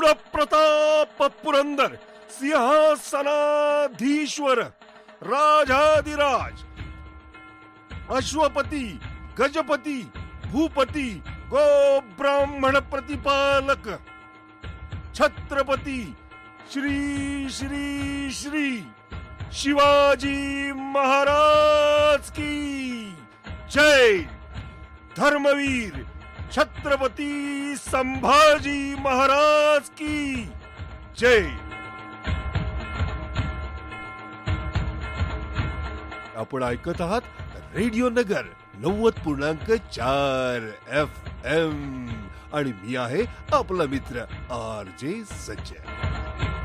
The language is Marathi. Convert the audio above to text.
शूर प्रताप पुरंदर सिंहासनाधीश्वर राजाधिराज अश्वपती गजपती भूपती गो ब्राह्मण प्रतिपालक छत्रपती श्री श्री श्री शिवाजी महाराज की जय. धर्मवीर छत्रपती संभाजी महाराज की जय. आपण ऐकत आहात रेडिओ नगर 90.4 FM आणि मी आहे आपला मित्र RJ संजय.